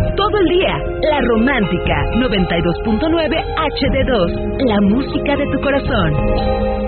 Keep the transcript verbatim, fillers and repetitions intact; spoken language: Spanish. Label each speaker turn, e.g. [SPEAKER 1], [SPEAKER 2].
[SPEAKER 1] Todo el día, La Romántica, noventa y dos punto nueve H D dos, la música de tu corazón.